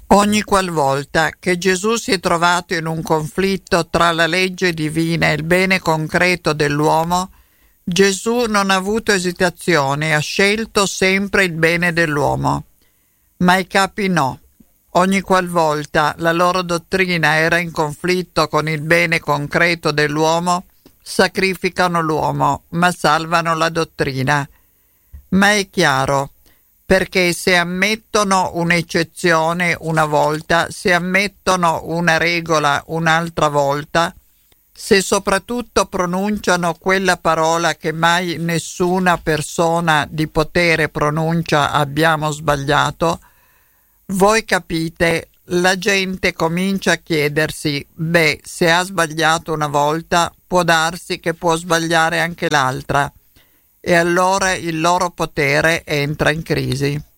Ogni qualvolta che Gesù si è trovato in un conflitto tra la legge divina e il bene concreto dell'uomo, Gesù non ha avuto esitazioni, ha scelto sempre il bene dell'uomo. Ma i capi no. Ogni qualvolta la loro dottrina era in conflitto con il bene concreto dell'uomo, sacrificano l'uomo, ma salvano la dottrina. Ma è chiaro, perché se ammettono un'eccezione una volta, se ammettono una regola un'altra volta, se soprattutto pronunciano quella parola che mai nessuna persona di potere pronuncia, abbiamo sbagliato, voi capite, la gente comincia a chiedersi, se ha sbagliato una volta, può darsi che può sbagliare anche l'altra. E allora il loro potere entra in crisi.